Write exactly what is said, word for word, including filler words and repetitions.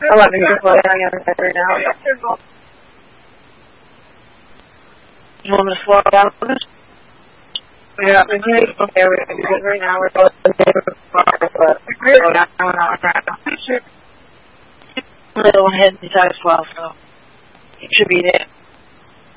eleven people are on the other side right now. You want me to slow down a little bit? Yeah, we're doing okay right now. We're both in the neighborhood, but we're slow down now. A little head inside as well, so you should be there.